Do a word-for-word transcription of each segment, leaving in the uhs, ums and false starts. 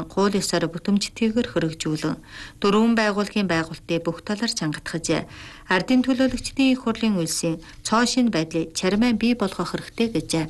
болон хууль ёсоор бүтэмжтэйгээр хөргөжүүлэн дөрвөн байгууллагын байгуулалтыг бүх талаар чангатгаж ардын төлөөлөгчдийн их хурлын үйлсийн цоо шин байдлыг чармайн бий болгох хэрэгтэй гэжээ.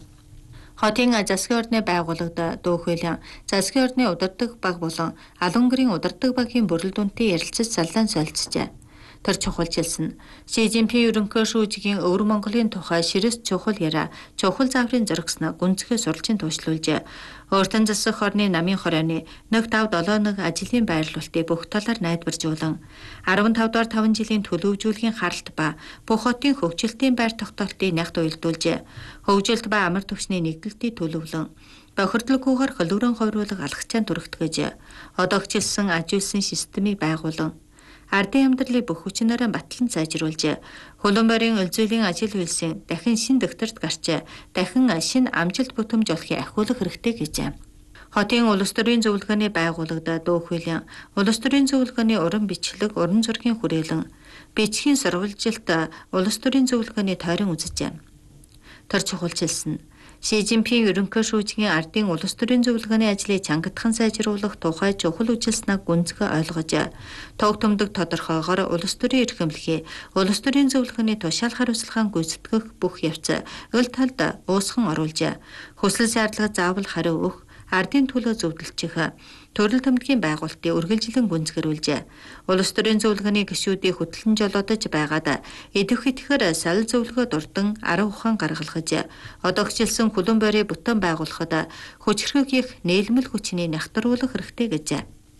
Хотын засгийн орны байгууллагад Дүүхүйлэн засгийн орны удирдаг баг болон Алан гэрийн удирдаг багийн бүрэл дүнтэй ярилцаж заллаан солилцжээ. Тэр чухалчилсан Ши Жинпин ерөнхий шүүжгийн Өвөр Монголын тухай ширэс чухал яриа чухал зааврын зөргснө гүнзгий суралцын туушлуулж өөртөн засах орны намын хорооны нэг тав долоо нэг ажлын байрлуулалтыг бүх талаар найдваржуулан арван тав дугаар таван жилийн төлөвжүүлгийн харалт ба бүх хотын хөгжилтийн байр тогтоолтыг нягт уялдуулж хөгжилт ба амар түвшний нэгдэлтийг төлөвлөн бохирдлоггүйгээр хөлөөрөн хойруулах алхацаан түрэгтгэж одоогчилсан ажилсан системийг байгуулан ардын амьдралыг бүх хүчнээрээ батлан сайжруулж хөлөн борийн өлзөлийн ажил үйлсийн дахин шин докторт гарч дахин шин амжилт бүтэмж олохыг ахиулах хэрэгтэй гэжээ. Хотын улс төрийн зөвлөгөөний байгууллагад Дүүхүйлэн улс төрийн зөвлөгөөний уран бичлэг, уран зургийн хүрээлэн бичгийн сурвалжилт улс төрийн зөвлөгөөний тойрон үзжээ. Тэр чухалчилсан Ши Жинпин ерөнхий шүүжгийн ардын улс төрийн зөвлөгөөний ажлыг чангатхан сайжруулах тухай чухал үжилснэг гүнзгий ойлгож, төг төмдөг тодорхойгоор улс төрийн эрхэмлэхийг улс төрийн зөвлөгөөний тушаал хариуцлагын гүйцэтгэх бүх явц өл талд уусхан оруулж, хүсэл шаардлага заавал хариу өгөх, ардын төлөө зөвлөлчих, төрөл төмдөгийн байгуулалтыг үргэлжлэн гүнзгэрүүлж, улс төрийн зөвлөгөөний гишүүдийг хөтлөн жолоодож байгаад идэх итгэхэр салил зөвлөгөө дурдан арга ухаан гаргалгаж, одоогчилсан хөлөн борийг бүтэн байгуулахад хүчрхэг их нээлмэл хүчний нягтруулах хэрэгтэй гэжээ.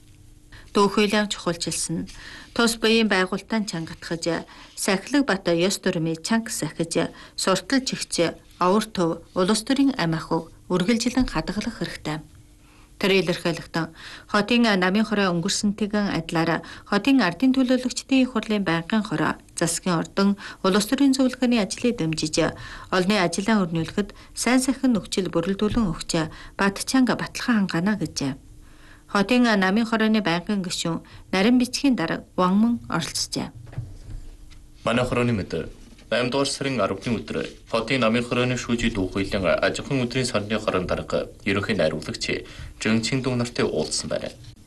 Дүүхүйлэн чухалчилсан тус буян байгуулалтаа чангатгаж, сахилаг бат ёс дүрмийг чанга сахиж, суртал чигч, овор төв, улс төрийн ам ахуйг үргэлжлэн хадгалах хэрэгтэй. Тэр илэрхийлэгтэн хотын намын хороо өнгөрсөнтэйгэн адилаар хотын ардын төлөөлөгчдийн их хурлын байнгын хороо засгийн ордон улс төрийн зөвлөгөөний ажлыг дэмжиж олонний ажлаа өрнүүлэхэд сайн сайхан нөхцөл бүрэлдүүлэн өгч бат чанга баталхан хангаана гэжээ. Хотын намын хорооны байнгын гишүүн нарийн бичгийн дарга Ванман оролцжээ. Манай хорооны мэд найман дугаар сарын аравны өдөр хотын намын хорооны шүүжийн Дүүхүйлэн аж ахуйн өдрийн сарны хорон дарга ерөнхий найруулагч Жинчин Дүн нартай уулзсан байна.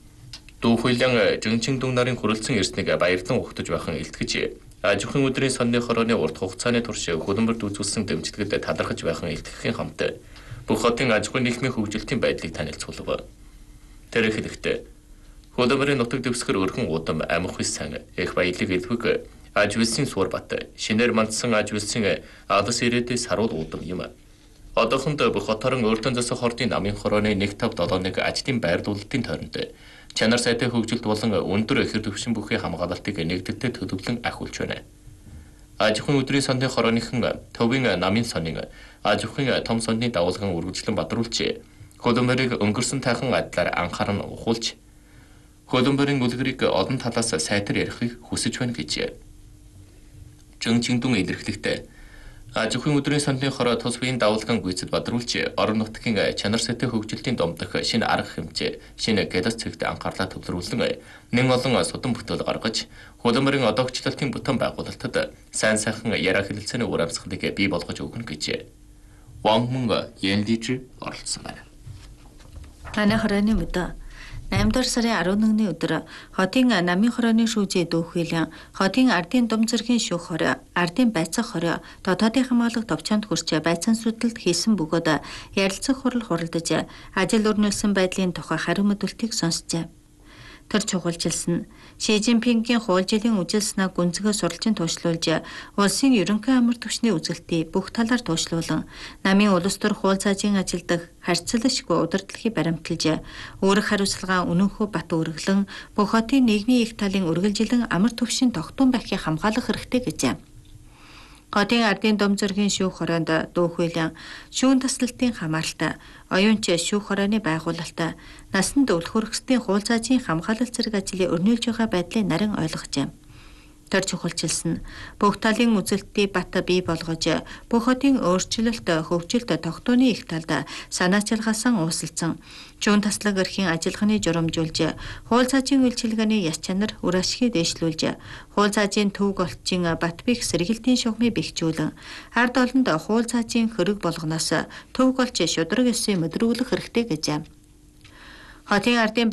Дүүхүйлэн Жинчин Дүн нарын хүрэлцэн ирснийг баярлан ухтаж байхан илтгэж аж ахуйн өдрийн сарны хорооны урт хугацааны турш хөлбөрт үзүүлсэн дэмжлэгэд талархаж байхан илтгэхийн хамт бүх хотын аж ахуйн нийгмийн хөгжилтийн байдлыг танилцуулав. Тэр ихлэхдээ хөлбөрийн нутаг дэвсгэр өргөн удам амх хис сан их баялаг илвэг аж үйлсийн суурь бат шинээр мандсан аж үйлсийн адас ирээдээ саруул удам юм. Одоохонд бүх хоторон өөртөө засах хордын намын хорооны нэг тав долоо нэг ажлын байрлуулалтын тойронд чанар сайтай хөгжилт болон өндөр ихэр төвшин бүхий хамгаалалтыг нэгдэлтэй төлөвлөн ахиулж байна. Аж ахуйн өдрийн сандын хорооныхан төвийн намын сонин аж ахуйн том сонины дагуулгын үргэлжлэн бадруулж хөлбөрийг өнгөрсөн тайхан адилаар анхааран ухуулж хөлбөрийн үлгэрийг олон талаас сайтар ярихыг хүсэж байна гэж Жинчин Дүн илэрхийлэхдээ аж ахуйн өдрийн сандын хороо тус буян дагуулгын гүйцэд бадруулж орон нутгийн чанар сайтай хөгжилтийн домдох шинэ арга хэмжээ, шинэ гэлас цэгт анхаарлаа төвлөрүүлэн нэн олон судан бүтээл гаргаж хөлбөрийн одоогчлалтын бүтэн байгуулалтад сайн сайхан яриа хэлэлцээний үр амьсгалыг бий болгож өгнө гэж Ванман Янлиж оролцсон байна. Манай хорооны мэдээ найман дугаар сарын арван нэгний өдөр хотын намын хорооны шүүжээ Дүүхүйлэн хотын ардын дум зэргийн шүүх хороо, ардын байцаах хороо, дотоодын хамгаалах товчоонд хүрч байцаан судалд хийсэн бөгөөд ярилцах хурал хуралдаж ажил өрнүүлсэн байдлын тухай хариу мэдүүлтийг сонсжээ. Тэр чухалчилсан Ши Жинпингийн хууль жилийн үжилснээ гүнзгий суралцын туушлуулж улсын ерөнхий амар түвшний үзэлтийг бүх талаар туушлуулан намын улс төр хууль цаажийн ажилдах харьцуулашгүй удирдлагыг баримталж өөрөх хариуцлагаа үнэнхүү бат өргөлөн бүх хотын нийгмийн их талын үргэлжилэн амар түвшин тогтун байхыг хамгаалах хэрэгтэй гэжээ. Хотын ардын дом зэргийн шүүх хороонд Дүүхүйлэн шүүн таслалтын хамааралтай оюунч шүүх хорооны байгуулалт насанд өлхөрөхсдийн хууль цаажийн хамгаалалт зэрэг ажлыг өрнүүлж байгаа байдлыг нарийн ойлгожээ. Тэр чухалчилсан бүх талын үзэлтийг бат бий болгож бүх хотын өөрчлөлт хөгжилт тогтооны их талд санаачилгаасан уусалсан шүүн таслаг эрхийн ажиллагааны журамжуулж хууль цаажийн үйлчилгээний яс чанар үр ашгийг дэвшлүүлж хууль цаажийн төвг олчийн бат бих сэргээлтийн шугамыг бэхжүүлэн ард олонд хууль цаажийн хөрөг болгоноос төвг олж шудраг ёсыг мэдрүүлэх хэрэгтэй гэжээ. Хотын ардын